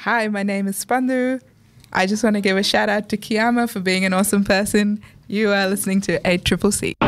Hi, my name is Spandu. I just want to give a shout out to Kiyama for being an awesome person. You are listening to 8CCC.